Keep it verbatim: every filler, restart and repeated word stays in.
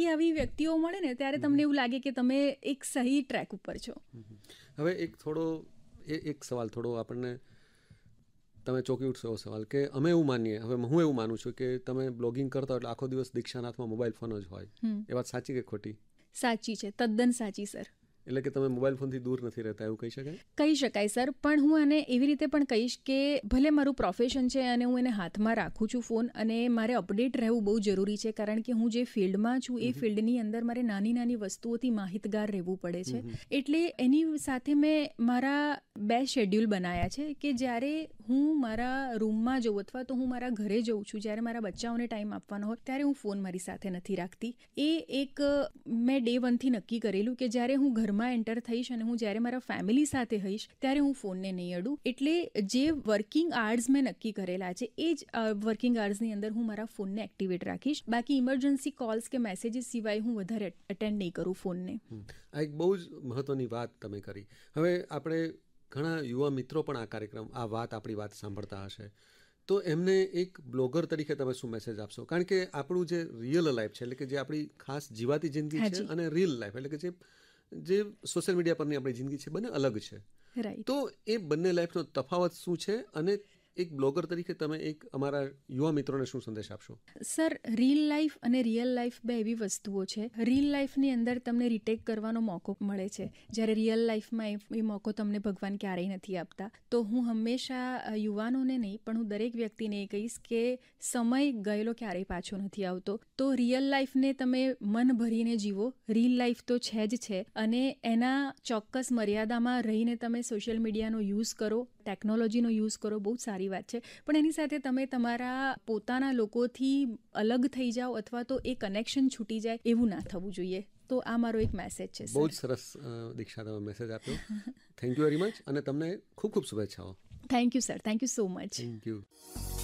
આવી વ્યક્તિઓ મળે ને ત્યારે તમને એવું લાગે કે તમે એક સહી ટ્રેક ઉપર છો. હવે એક થોડો એ એક સવાલ થોડો આપણને તમે ચોંકી ઉઠશો એવો સવાલ કે અમે એવું માનીએ, હવે હું એવું માનું છું કે તમે બ્લોગિંગ કરતા હોય એટલે આખો દિવસ દીક્ષાના હાથમાં મોબાઈલ ફોન જ હોય, એ વાત સાચી કે ખોટી? સાચી છે, તદ્દન સાચી સર. એટલે કે તમે મોબાઈલ ફોનથી દૂર નથી રહેતા એવું કહી શકાય? કહી શકાય સર, પણ હું આને એવી રીતે પણ કહીશ કે ભલે મારું પ્રોફેશન છે અને હું એને હાથમાં રાખું છું ફોન, અને મારે અપડેટ રહેવું બહુ જરૂરી છે, કારણ કે હું જે ફિલ્ડમાં છું એ ફિલ્ડની અંદર મારે નાની નાની વસ્તુઓથી માહિતગાર રહેવું પડે છે. એટલે એની સાથે મેં મારા બે શેડ્યુલ બનાવ્યા છે કે જ્યારે હું મારા રૂમમાં જઉં અથવા તો હું મારા ઘરે જઉં છું, જ્યારે મારા બચ્ચાઓને ટાઈમ આપવાનો હોય ત્યારે હું ફોન મારી સાથે નથી રાખતી. એ એક મેં ડે વનથી નક્કી કરેલું કે જ્યારે હું ઘરમાં એન્ટર થઈશ અને હું જ્યારે મારા ફેમિલી સાથે હઈશ ત્યારે હું ફોનને નહીં અડું. એટલે જે વર્કિંગ આર્સ મેં નક્કી કરેલા છે એ જ વર્કિંગ આર્સની અંદર હું મારા ફોનને એક્ટિવેટ રાખીશ. બાકી ઇમરજન્સી કોલ્સ કે મેસેજીસ સિવાય હું વધારે અટેન્ડ નહીં કરું ફોનને. આ એક બહુ જ મહત્વની વાત તમે કરી. હવે આપણે ઘણા યુવા મિત્રો પણ આ કાર્યક્રમ આ વાત આપણી વાત સાંભળતા હશે, તો એમને એક બ્લોગર તરીકે તમે શું મેસેજ આપશો? કારણ કે આપણું જે રિયલ લાઈફ છે, એટલે કે જે આપણી ખાસ જીવાતી જિંદગી છે, અને રિયલ લાઈફ એટલે કે જે જે સોશિયલ મીડિયા પરની આપણી જિંદગી છે, બંને અલગ છે. તો એ બંને લાઈફનો તફાવત શું છે, અને એક બ્લોગર તરીકે તમે એક અમારા યુવા મિત્રોને શું સંદેશ આપશો? સર, રીલ લાઈફ અને રિયલ લાઈફ બે એવી વસ્તુઓ છે. રીલ લાઈફની અંદર તમને રિટેક કરવાનો મોકો મળે છે, જ્યારે રિયલ લાઈફમાં એ મોકો તમને ભગવાન ક્યારેય નથી આપતા. તો હું હંમેશા યુવાનોને નહીં પણ હું દરેક વ્યક્તિને એ કહીશ કે સમય ગયેલો ક્યારેય પાછો નથી આવતો. તો રિયલ લાઈફને તમે મન ભરીને જીવો. રીલ લાઈફ તો છે જ છે, અને એના ચોક્કસ મર્યાદામાં રહીને તમે સોશિયલ મીડિયાનો યુઝ કરો, ટેકનોલોજીનો યુઝ કરો, બહુ સારી વાત છે. પણ એની સાથે તમે તમારા પોતાના લોકોથી અલગ થઈ જાઓ અથવા તો એ કનેક્શન છૂટી જાય, એવું ના થવું જોઈએ. તો આ મારો એક મેસેજ છે. બહુ જ સરસ દીક્ષા, તમે મેસેજ આપ્યો. થેન્ક યુ વેરી મચ, અને તમને ખૂબ ખૂબ શુભેચ્છાઓ. Thank you sir, thank you so much. Thank you.